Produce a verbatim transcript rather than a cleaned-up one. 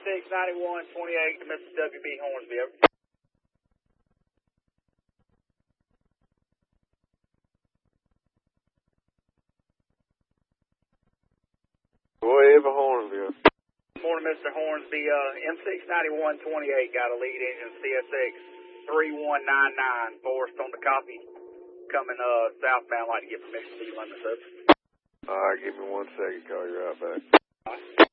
six ninety-one twenty-eight to Mister W B Hornsby. Over. Whatever Hornsby. Morning, Mister Hornsby. Uh, M six ninety-one twenty-eight got a lead engine C S X three one nine nine. Forrest on the copy. Coming uh, southbound, like to get permission to leave on the service. All right, give me one second. Call you right back. All right.